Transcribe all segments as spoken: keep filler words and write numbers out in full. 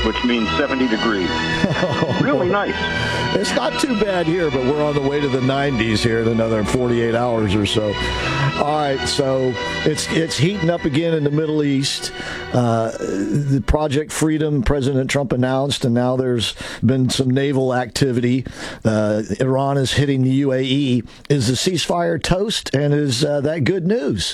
which means seventy degrees. Really nice. It's not too bad here, but we're on the way to the nineties here in another forty-eight hours or so. All right, so it's it's heating up again in the Middle East. Uh, the Project Freedom, President Trump announced, and now there's been some naval activity. Uh, Iran is hitting the U A E. Is the ceasefire toast, and is uh, that good news?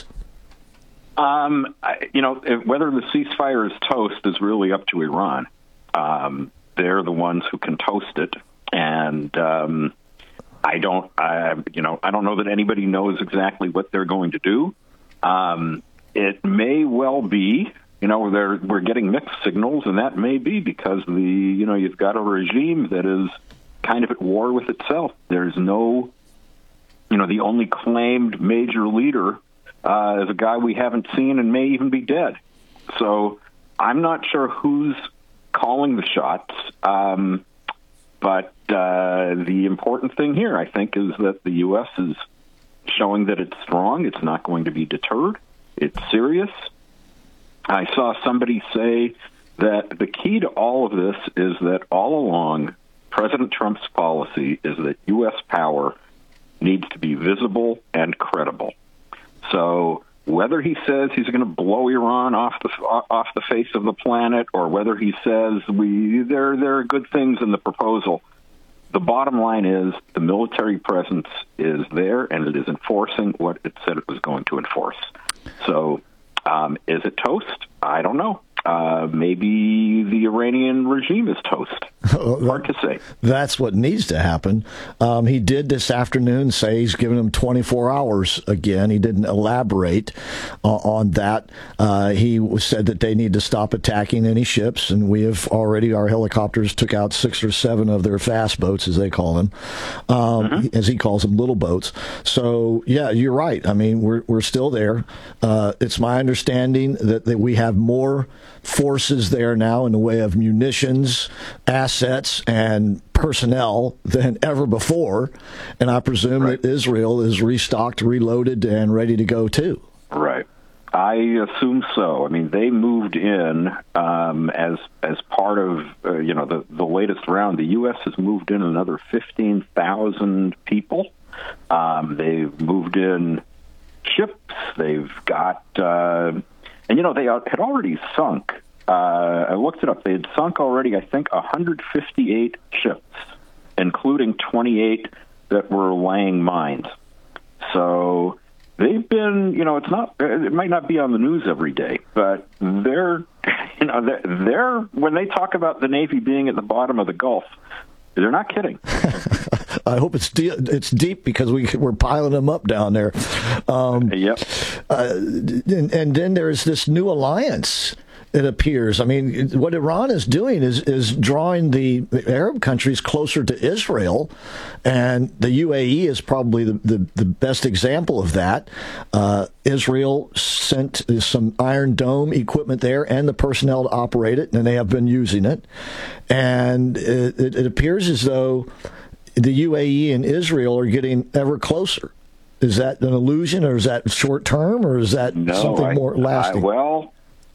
Um, I, you know, whether the ceasefire is toast is really up to Iran. Um, they're the ones who can toast it, and um, I don't, I, you know, I don't know that anybody knows exactly what they're going to do. Um, it may well be, you know, they're, we're getting mixed signals, and that may be because the, you know, you've got a regime that is kind of at war with itself. There's no, you know, the only claimed major leader uh, is a guy we haven't seen and may even be dead. So I'm not sure who's calling the shots. Um, but uh, the important thing here, I think, is that the U S is showing that it's strong. It's not going to be deterred. It's serious. I saw somebody say that the key to all of this is that all along, President Trump's policy is that U S power needs to be visible and credible. So whether he says he's going to blow Iran off the off the face of the planet, or whether he says we there there are good things in the proposal, the bottom line is the military presence is there, and it is enforcing what it said it was going to enforce. So, um, is it toast? I don't know. Uh, maybe the Iranian regime is toast. Hard to say. That's what needs to happen. Um, he did this afternoon say he's given them twenty-four hours again. He didn't elaborate uh, on that. Uh, he said that they need to stop attacking any ships, and we have already, our helicopters took out six or seven of their fast boats, as they call them, um, mm-hmm. as he calls them, little boats. So, yeah, you're right. I mean, we're, we're still there. Uh, it's my understanding that, that we have more forces there now in the way of munitions, assets, and personnel than ever before. And I presume right. that Israel is restocked, reloaded, and ready to go, too. Right. I assume so. I mean, they moved in um, as as part of, uh, you know, the, the latest round. The U S has moved in another fifteen thousand people. Um, they've moved in ships. They've got... Uh, And, you know, they had already sunk, uh, I looked it up, they had sunk already, I think, one hundred fifty-eight ships, including twenty-eight that were laying mines. So they've been, you know, it's not, it might not be on the news every day, but they're, you know, they're, they're when they talk about the Navy being at the bottom of the Gulf, they're not kidding. I hope it's de- it's deep because we we're piling them up down there. Um, yep. Uh, and, and then there's this new alliance. It appears. I mean, what Iran is doing is is drawing the Arab countries closer to Israel, and the U A E is probably the, the, the best example of that. Uh, Israel sent some Iron Dome equipment there and the personnel to operate it, and they have been using it. And it, it, it appears as though the U A E and Israel are getting ever closer. Is that an illusion, or is that short term, or is that no, something I, more lasting? I, well.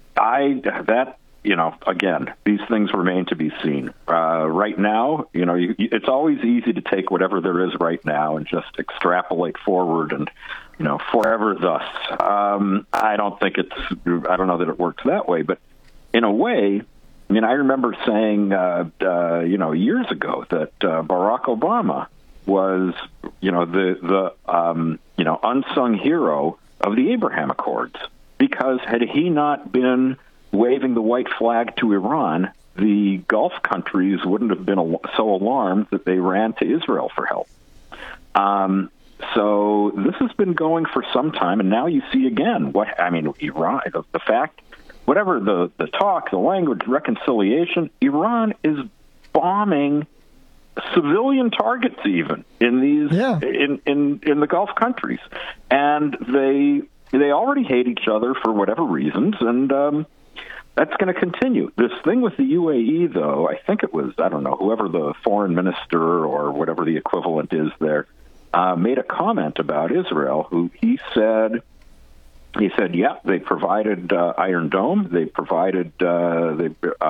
I that you know again, these things remain to be seen. Uh, right now, you know, you, it's always easy to take whatever there is right now and just extrapolate forward, and you know, forever thus. Um, I don't think it's. I don't know that it works that way, but in a way, I mean, I remember saying, uh, uh, you know, years ago that uh, Barack Obama was, you know, the the um, you know unsung hero of the Abraham Accords. Because had he not been waving the white flag to Iran, the Gulf countries wouldn't have been so alarmed that they ran to Israel for help. Um, so this has been going for some time, and now you see again what I mean. Iran, the, the fact, whatever the the talk, the language, reconciliation, Iran is bombing civilian targets, even in these yeah. in, in in the Gulf countries, and they. They already hate each other for whatever reasons, and um, that's going to continue. This thing with the U A E, though, I think it was, I don't know, whoever the foreign minister or whatever the equivalent is there, uh, made a comment about Israel, who he said, he said, yeah, they provided uh, Iron Dome, they provided, uh, they